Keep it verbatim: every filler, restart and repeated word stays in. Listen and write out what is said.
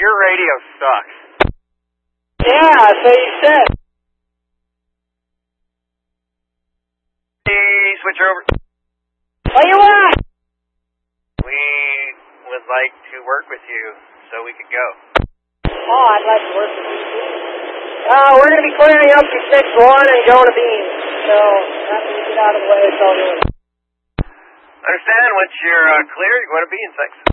your radio sucks. Yeah, so you said. Hey, switch over. Where you at? We would like to work with you so we could go. Oh, I'd like to work with you too. Uh, we're going to be clearing up from six one and going to Beans. So, after we get out of the way, it's all yours. Understand, once you're uh, clear, you're going to be in Texas.